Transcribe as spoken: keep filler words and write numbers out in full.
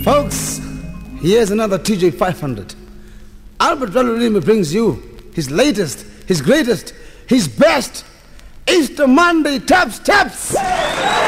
Folks, here's another T J five hundred. Albert Ralurimi brings you his latest, his greatest, his best Easter Monday Taps Taps.